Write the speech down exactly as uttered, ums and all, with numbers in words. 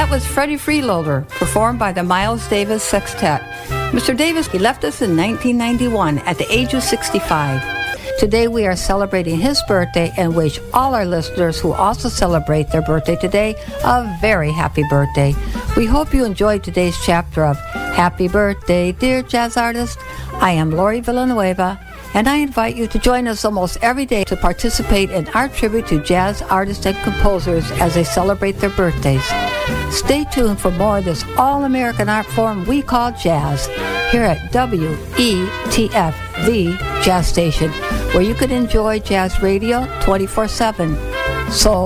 that was Freddie Freeloader, performed by the Miles Davis Sextet. Mister Davis, he left us in nineteen ninety-one at the age of sixty-five. Today we are celebrating his birthday and wish all our listeners who also celebrate their birthday today a very happy birthday. We hope you enjoyed today's chapter of Happy Birthday, Dear Jazz Artist. I am Lori Villanueva, and I invite you to join us almost every day to participate in our tribute to jazz artists and composers as they celebrate their birthdays. Stay tuned for more of this all-American art form we call jazz here at W E T F, the Jazz Station, where you can enjoy jazz radio twenty-four seven. So